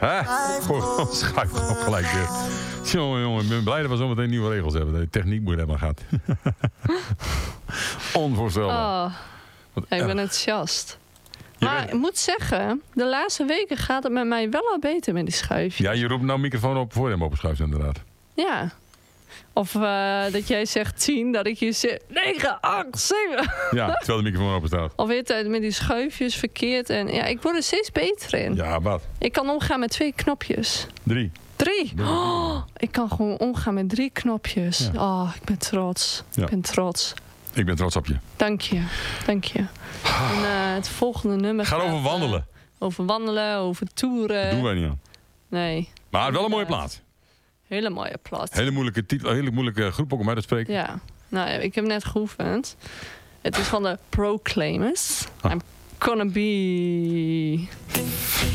Hè? Goh, schuif gewoon gelijk dicht. Jongen, ik ben blij dat we zometeen nieuwe regels hebben. Dat je techniek moet hebben gehad. Onvoorstelbaar. Oh, ik ben enthousiast. Maar ik moet zeggen, de laatste weken gaat het met mij wel al beter met die schuifjes. Ja, je roept nou microfoon op voor je hem openschuift inderdaad. Ja. Of dat jij zegt 10, dat ik je zeg 9, 8, 7. Ja, terwijl de microfoon open staat. Of weer met die schuifjes verkeerd. En ja, ik word er steeds beter in. Ja, wat? Ik kan omgaan met 2 knopjes. 3. 3? Oh, ik kan gewoon omgaan met 3 knopjes. Ja. Oh, ik ben trots. Ja. Ik ben trots. Ik ben trots op je. Dank je. Dank je. En het volgende nummer gaat over wandelen. Over wandelen, over toeren. Dat doen wij niet aan. Nee. Maar wel een mooie plaat. Hele mooie plaat. Hele moeilijke titel, hele moeilijke groep ook om uit te spreken. Ja. Nou, ik heb net geoefend. Het is van de Proclaimers. I'm gonna be...